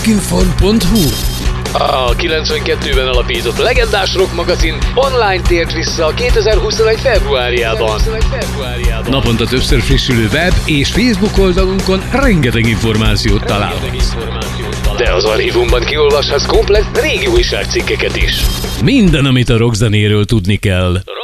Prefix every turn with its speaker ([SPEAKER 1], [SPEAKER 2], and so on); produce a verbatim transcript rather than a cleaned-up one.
[SPEAKER 1] rockinfon pont hu.
[SPEAKER 2] A kilencvenkettőben alapított legendás rock magazin online tért vissza kétezer-huszonegy februárjában.
[SPEAKER 1] Naponta többször frissülő web és Facebook oldalunkon rengeteg információt találhatsz.
[SPEAKER 2] De az archívumban kiolvashatsz komplett régi újságcikkeket is.
[SPEAKER 1] Minden, amit a rockzenéről tudni kell.